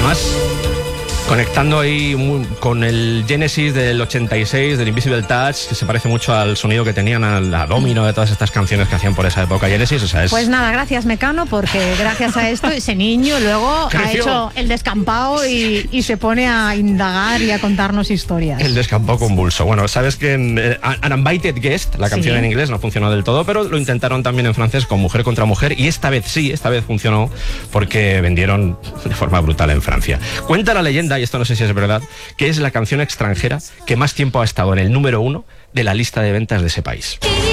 Además, conectando ahí con el Genesis del 86, del Invisible Touch, que se parece mucho al sonido que tenían a la Domino de todas estas canciones que hacían por esa época Genesis. O sea, Pues nada, gracias Mecano, porque gracias a esto ese niño luego creció. Ha hecho el descampado y se pone a indagar y a contarnos historias. El descampado convulso. Bueno, sabes que en An Invited Guest, la canción en inglés no funcionó del todo, pero lo intentaron también en francés con Mujer contra Mujer, y esta vez funcionó porque vendieron de forma brutal en Francia. Cuenta la leyenda, y esto no sé si es verdad, que es la canción extranjera que más tiempo ha estado en el número 1 de la lista de ventas de ese país.